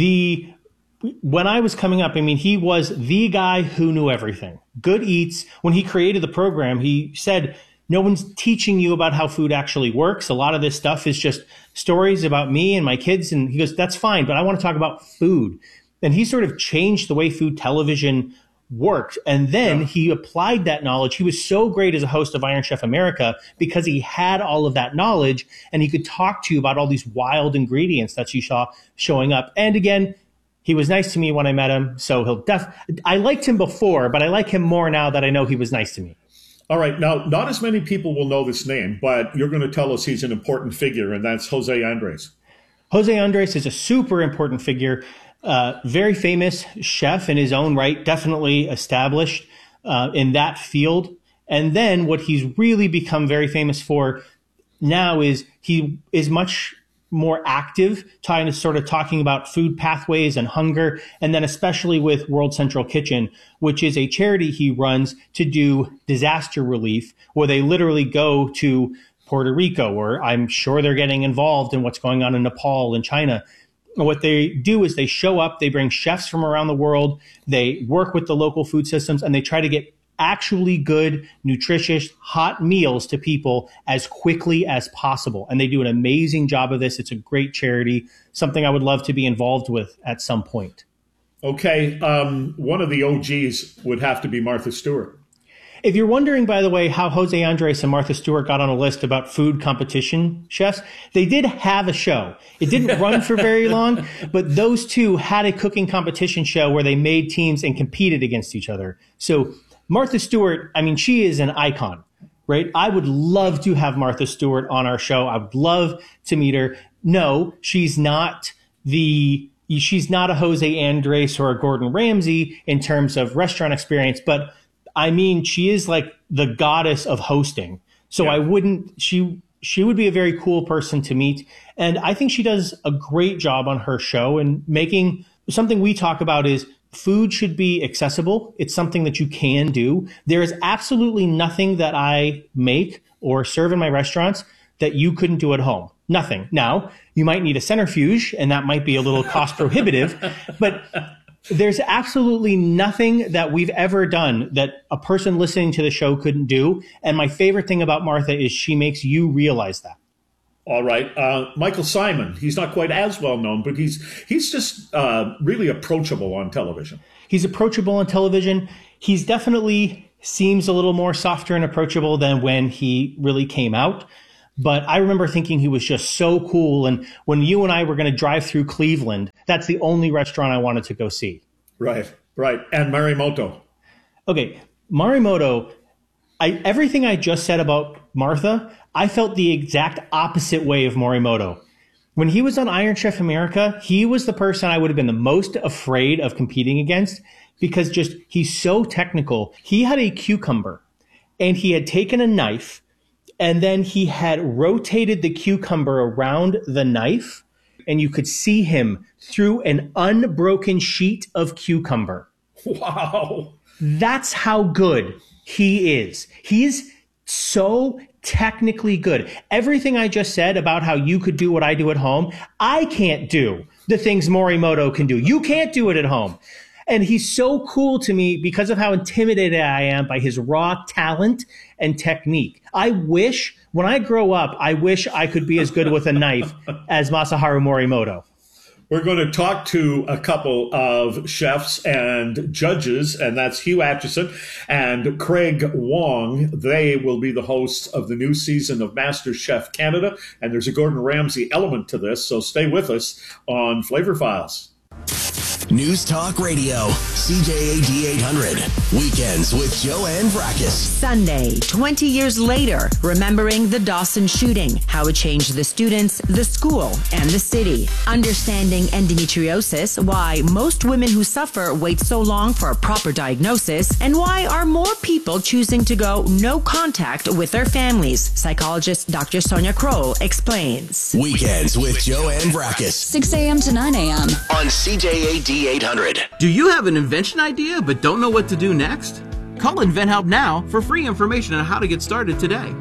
when I was coming up, he was the guy who knew everything. Good Eats. When he created the program, he said, no one's teaching you about how food actually works. A lot of this stuff is just stories about me and my kids. And he goes, that's fine, but I want to talk about food. And he sort of changed the way food television worked. And then he applied that knowledge. He was so great as a host of Iron Chef America because he had all of that knowledge and he could talk to you about all these wild ingredients that you saw showing up. And again, he was nice to me when I met him. So I liked him before, but I like him more now that I know he was nice to me. All right. Now, not as many people will know this name, but you're going to tell us he's an important figure, and that's Jose Andres. Jose Andres is a super important figure. Very famous chef in his own right, definitely established in that field. And then what he's really become very famous for now is he is much more active, talking about food pathways and hunger, and then especially with World Central Kitchen, which is a charity he runs to do disaster relief, where they literally go to Puerto Rico, or I'm sure they're getting involved in what's going on in Nepal and China. What they do is they show up, they bring chefs from around the world, they work with the local food systems, and they try to get actually good, nutritious, hot meals to people as quickly as possible. And they do an amazing job of this. It's a great charity, something I would love to be involved with at some point. Okay. One of the OGs would have to be Martha Stewart. If you're wondering, by the way, how Jose Andres and Martha Stewart got on a list about food competition chefs, they did have a show. It didn't run for very long, but those two had a cooking competition show where they made teams and competed against each other. So Martha Stewart, she is an icon, right? I would love to have Martha Stewart on our show. I would love to meet her. No, she's not a Jose Andres or a Gordon Ramsay in terms of restaurant experience, but she is like the goddess of hosting. So yeah. She would be a very cool person to meet. And I think she does a great job on her show, and making something we talk about is food should be accessible. It's something that you can do. There is absolutely nothing that I make or serve in my restaurants that you couldn't do at home. Nothing. Now, you might need a centrifuge, and that might be a little cost prohibitive, but There's absolutely nothing that we've ever done that a person listening to the show couldn't do. And my favorite thing about Martha is she makes you realize that. All right. Michael Simon, he's not quite as well known, but he's just really approachable on television. He's approachable on television. He's definitely seems a little more softer and approachable than when he really came out. But I remember thinking he was just so cool. And when you and I were going to drive through Cleveland, that's the only restaurant I wanted to go see. Right. And Morimoto. Okay. Morimoto, everything I just said about Martha, I felt the exact opposite way of Morimoto. When he was on Iron Chef America, he was the person I would have been the most afraid of competing against because he's so technical. He had a cucumber and he had taken a knife and then he had rotated the cucumber around the knife and you could see him through an unbroken sheet of cucumber. Wow. That's how good he is. He is so technically good. Everything I just said about how you could do what I do at home, I can't do the things Morimoto can do. You can't do it at home. And he's so cool to me because of how intimidated I am by his raw talent and technique. When I grow up, I wish I could be as good with a knife as Masaharu Morimoto. We're going to talk to a couple of chefs and judges, and that's Hugh Acheson and Craig Wong. They will be the hosts of the new season of MasterChef Canada, and there's a Gordon Ramsay element to this, so stay with us on Flavor Files. News Talk Radio, CJAD 800. Weekends with Joanne Vrackus. Sunday, 20 years later, remembering the Dawson shooting, how it changed the students, the school, and the city. Understanding endometriosis, why most women who suffer wait so long for a proper diagnosis, and why are more people choosing to go no contact with their families. Psychologist Dr. Sonia Kroll explains. Weekends with Joanne Vrackus. 6 a.m. to 9 a.m. on CJAD 800. Do you have an invention idea but don't know what to do next? Call InventHelp now for free information on how to get started today.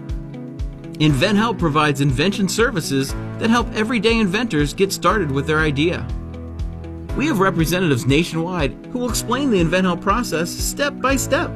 InventHelp provides invention services that help everyday inventors get started with their idea. We have representatives nationwide who will explain the InventHelp process step by step.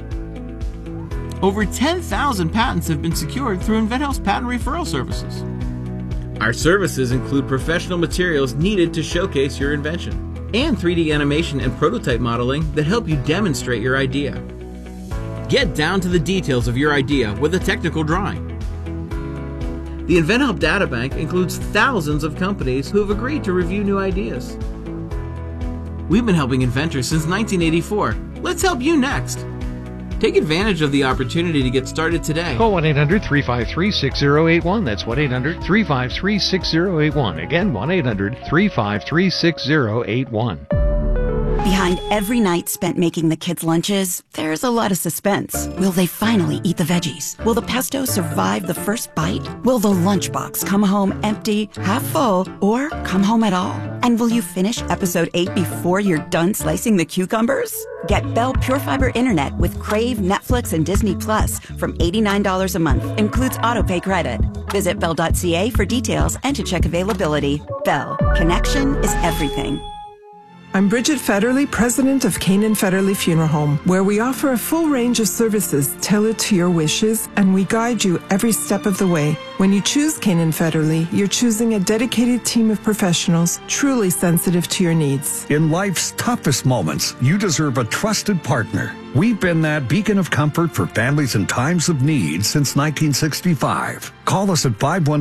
Over 10,000 patents have been secured through InventHelp's patent referral services. Our services include professional materials needed to showcase your invention and 3D animation and prototype modeling that help you demonstrate your idea. Get down to the details of your idea with a technical drawing. The InventHelp Databank includes thousands of companies who have agreed to review new ideas. We've been helping inventors since 1984. Let's help you next. Take advantage of the opportunity to get started today. Call 1-800-353-6081. That's 1-800-353-6081. Again, 1-800-353-6081. Behind every night spent making the kids' lunches, there's a lot of suspense. Will they finally eat the veggies? Will the pesto survive the first bite? Will the lunchbox come home empty, half full, or come home at all? And will you finish episode 8 before you're done slicing the cucumbers? Get Bell Pure Fiber Internet with Crave, Netflix, and Disney Plus from $89 a month. Includes autopay credit. Visit Bell.ca for details and to check availability. Bell. Connection is everything. I'm Bridget Federley, president of Canaan Federley Funeral Home, where we offer a full range of services tailored to your wishes, and we guide you every step of the way. When you choose Canaan Federley, you're choosing a dedicated team of professionals truly sensitive to your needs. In life's toughest moments, you deserve a trusted partner. We've been that beacon of comfort for families in times of need since 1965. Call us at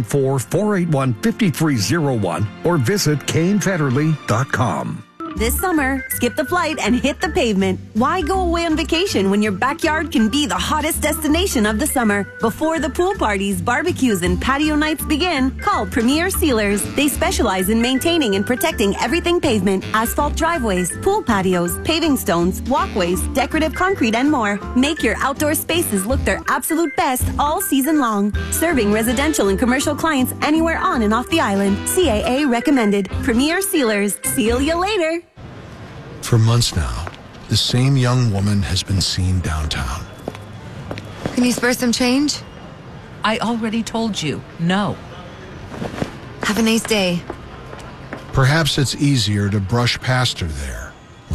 514-481-5301 or visit CaneFederley.com. This summer, skip the flight and hit the pavement. Why go away on vacation when your backyard can be the hottest destination of the summer? Before the pool parties, barbecues, and patio nights begin, call Premier Sealers. They specialize in maintaining and protecting everything pavement, asphalt driveways, pool patios, paving stones, walkways, decorative concrete, and more. Make your outdoor spaces look their absolute best all season long. Serving residential and commercial clients anywhere on and off the island. CAA recommended. Premier Sealers. Seal you later. For months now, the same young woman has been seen downtown. Can you spare some change? I already told you, no. Have a nice day. Perhaps it's easier to brush past her there.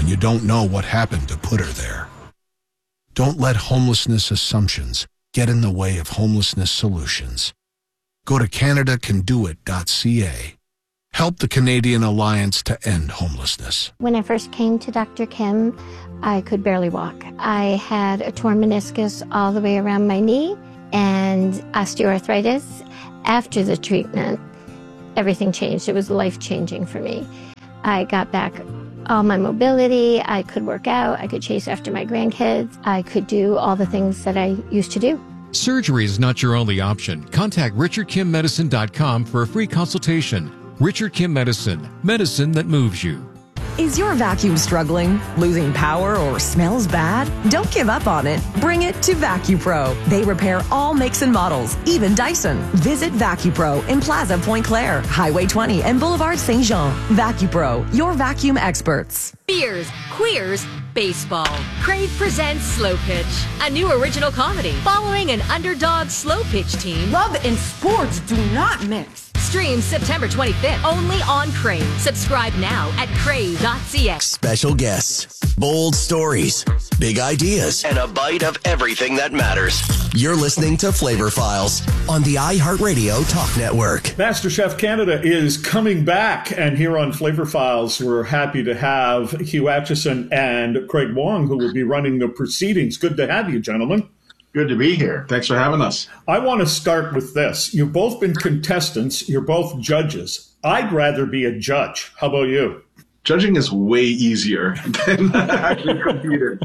when you don't know what happened to put her there. Don't let homelessness assumptions get in the way of homelessness solutions. Go to CanadaCanDoIt.ca. Help the Canadian Alliance to End Homelessness. When I first came to Dr. Kim, I could barely walk. I had a torn meniscus all the way around my knee and osteoarthritis. After the treatment, everything changed. It was life-changing for me. I got back all my mobility. I could work out. I could chase after my grandkids. I could do all the things that I used to do. Surgery is not your only option. Contact RichardKimMedicine.com for a free consultation. Richard Kim Medicine, medicine that moves you. Is your vacuum struggling, losing power, or smells bad? Don't give up on it. Bring it to VacuPro. They repair all makes and models, even Dyson. Visit VacuPro in Plaza Point Claire, Highway 20, and Boulevard Saint Jean. VacuPro, your vacuum experts. Beers, queers, baseball. Crave presents Slow Pitch, a new original comedy following an underdog slow pitch team. Love and sports do not mix. Streams September 25th only on Crave. Subscribe now at crave.ca. Special guests, bold stories, big ideas, and a bite of everything that matters. You're listening to Flavor Files on the iHeartRadio Talk Network. MasterChef Canada is coming back, and here on Flavor Files, we're happy to have Hugh Acheson and Craig Wong, who will be running the proceedings. Good to have you, gentlemen. Good to be here. Thanks for having us. I want to start with this. You've both been contestants. You're both judges. I'd rather be a judge. How about you? Judging is way easier than actually competing.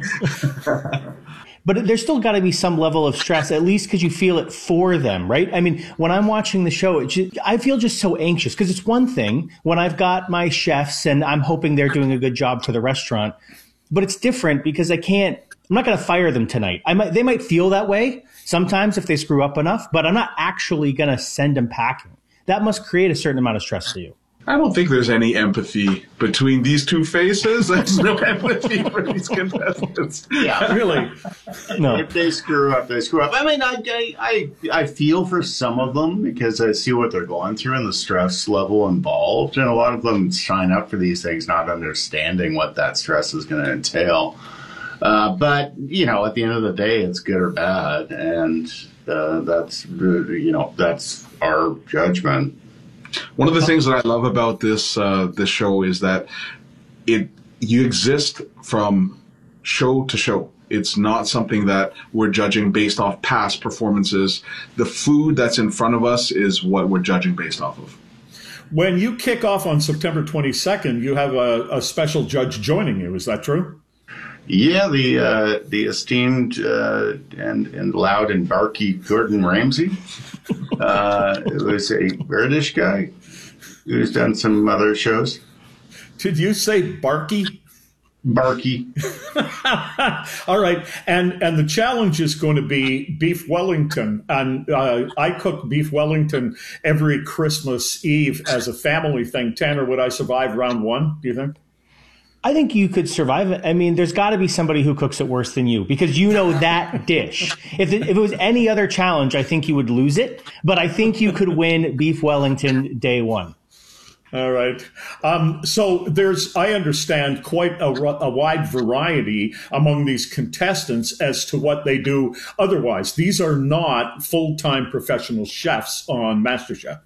But there's still got to be some level of stress, at least because you feel it for them, right? I mean, when I'm watching the show, I feel just so anxious because it's one thing when I've got my chefs and I'm hoping they're doing a good job for the restaurant, but it's different because I'm not going to fire them tonight. They might feel that way sometimes if they screw up enough, but I'm not actually going to send them packing. That must create a certain amount of stress for you. I don't think there's any empathy between these two faces. There's no empathy for these contestants. Yeah, really. No. If they screw up, they screw up. I mean, I feel for some of them because I see what they're going through and the stress level involved. And a lot of them sign up for these things not understanding what that stress is going to entail. But, you know, at the end of the day, it's good or bad. And that's our judgment. One of the things that I love about this show is that you exist from show to show. It's not something that we're judging based off past performances. The food that's in front of us is what we're judging based off of. When you kick off on September 22nd, you have a special judge joining you. Is that true? Yeah, the esteemed and loud and barky Gordon Ramsay. It was a British guy who's done some other shows. Did you say barky? Barky. All right, and the challenge is going to be beef Wellington, and I cook beef Wellington every Christmas Eve as a family thing. Tanner, would I survive round one, do you think? I think you could survive it. I mean, there's got to be somebody who cooks it worse than you because you know that dish. If it was any other challenge, I think you would lose it. But I think you could win beef Wellington day one. All right. So I understand, quite a wide variety among these contestants as to what they do otherwise. These are not full-time professional chefs on MasterChef.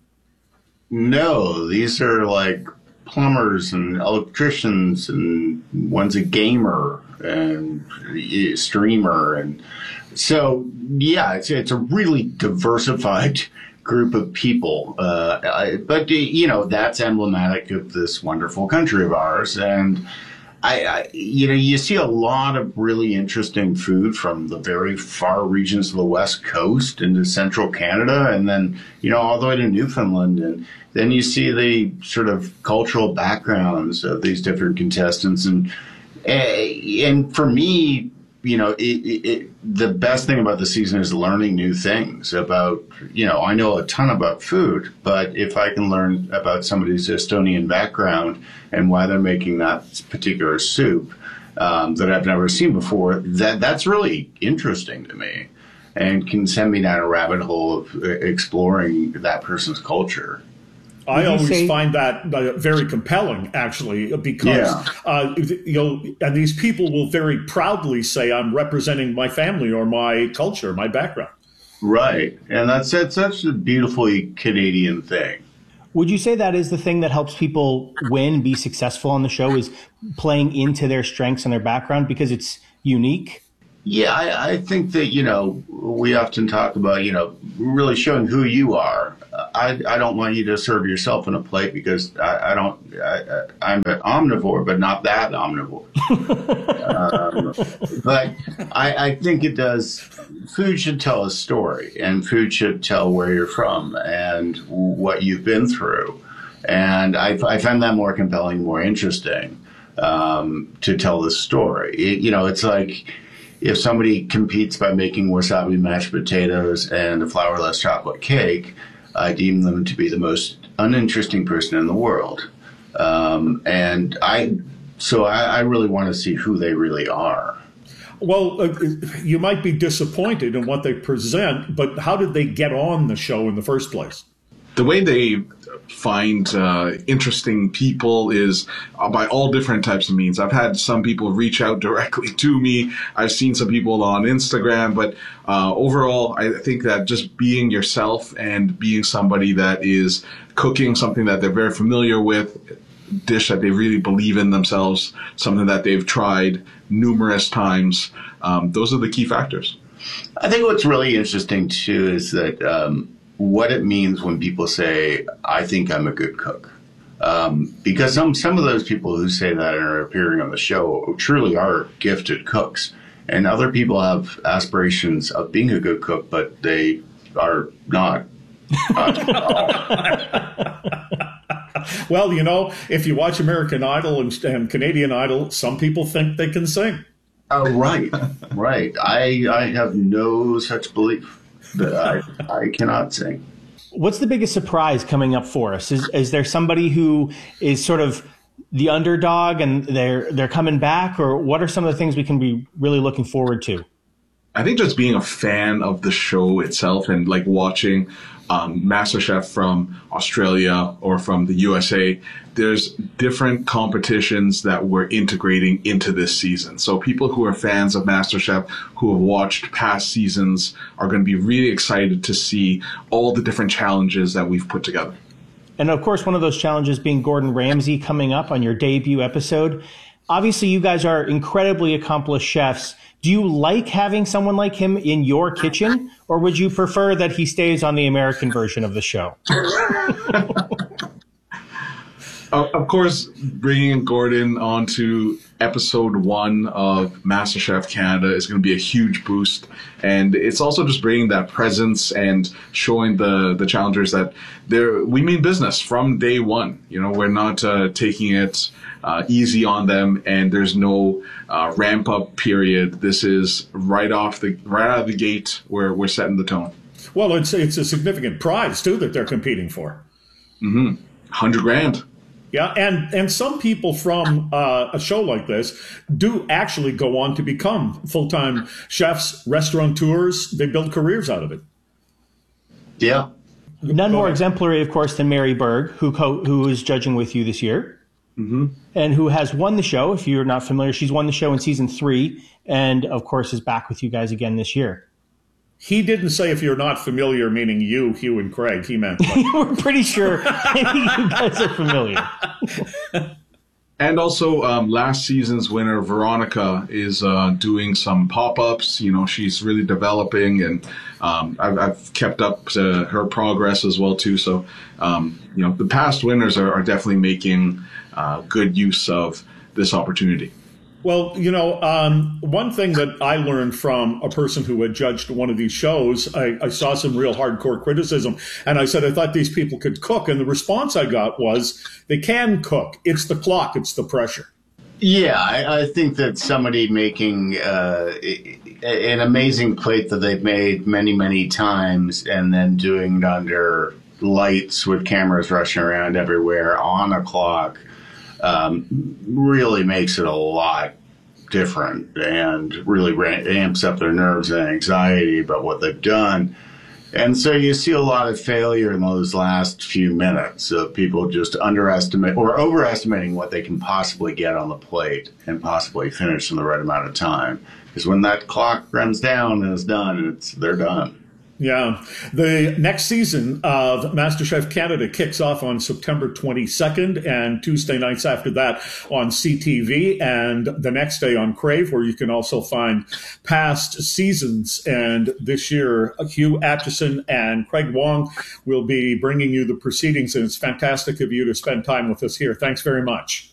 No, these are like plumbers and electricians, and one's a gamer and a streamer, and so yeah, it's a really diversified group of people. But you know, that's emblematic of this wonderful country of ours, and you see a lot of really interesting food from the very far regions of the West Coast into central Canada, and then all the way to Newfoundland, and then you see the sort of cultural backgrounds of these different contestants, and for me, the best thing about the season is learning new things about, I know a ton about food, but if I can learn about somebody's Estonian background and why they're making that particular soup that I've never seen before, that's really interesting to me and can send me down a rabbit hole of exploring that person's culture. I always find that very compelling, actually, because and these people will very proudly say, "I'm representing my family or my culture, my background." Right, and that's such a beautifully Canadian thing. Would you say that is the thing that helps people win, be successful on the show, is playing into their strengths and their background because it's unique? Yeah, I think that, we often talk about, really showing who you are. I don't want you to serve yourself in a plate because I'm an omnivore, but not that omnivore. But I think it does. Food should tell a story, and food should tell where you're from and what you've been through. And I find that more compelling, more interesting to tell the story. It's like, if somebody competes by making wasabi mashed potatoes and a flourless chocolate cake, I deem them to be the most uninteresting person in the world. And I really want to see who they really are. Well, you might be disappointed in what they present, but how did they get on the show in the first place? The way they find interesting people is by all different types of means. I've had some people reach out directly to me. I've seen some people on Instagram, but overall, I think that just being yourself and being somebody that is cooking something that they're very familiar with, dish that they really believe in themselves, something that they've tried numerous times, those are the key factors. I think what's really interesting too is that what it means when people say, I think I'm a good cook. Because some of those people who say that and are appearing on the show truly are gifted cooks. And other people have aspirations of being a good cook, but they are not. Well, if you watch American Idol and Canadian Idol, some people think they can sing. Right. I have no such belief. That I cannot sing. What's the biggest surprise coming up for us? Is there somebody who is sort of the underdog and they're coming back, or what are some of the things we can be really looking forward to? I think just being a fan of the show itself and like watching MasterChef from Australia or from the USA, there's different competitions that we're integrating into this season. So people who are fans of MasterChef, who have watched past seasons, are going to be really excited to see all the different challenges that we've put together. And of course, one of those challenges being Gordon Ramsay coming up on your debut episode. Obviously, you guys are incredibly accomplished chefs. Do you like having someone like him in your kitchen, or would you prefer that he stays on the American version of the show? Of course, bringing Gordon onto episode 1 of MasterChef Canada is going to be a huge boost. And it's also just bringing that presence and showing the challengers that we mean business from day one. We're not taking it easy on them, and there's no ramp up period. This is right out of the gate where we're setting the tone. Well, it's a significant prize too that they're competing for. $100,000. Yeah, and some people from a show like this do actually go on to become full-time chefs, restaurateurs. They build careers out of it. Yeah. None more exemplary, of course, than Mary Berg, who is judging with you this year. Mm-hmm. And who has won the show. If you're not familiar, she's won the show in season 3 and, of course, is back with you guys again this year. He didn't say if you're not familiar, meaning you, Hugh, and Craig. He meant we're pretty sure you guys are familiar. And also, last season's winner, Veronica, is doing some pop-ups. She's really developing, and I've kept up to her progress as well, too. So, the past winners are definitely making good use of this opportunity. Well, one thing that I learned from a person who had judged one of these shows, I saw some real hardcore criticism, and I said I thought these people could cook, and the response I got was, they can cook. It's the clock. It's the pressure. Yeah, I think that somebody making an amazing plate that they've made many, many times and then doing it under lights with cameras rushing around everywhere on a clock really makes it a lot different and really amps up their nerves and anxiety about what they've done. And so you see a lot of failure in those last few minutes of people just underestimate or overestimating what they can possibly get on the plate and possibly finish in the right amount of time. Because when that clock runs down and is done, they're done. Yeah. The next season of MasterChef Canada kicks off on September 22nd and Tuesday nights after that on CTV and the next day on Crave, where you can also find past seasons. And this year, Hugh Atchison and Craig Wong will be bringing you the proceedings, and it's fantastic of you to spend time with us here. Thanks very much.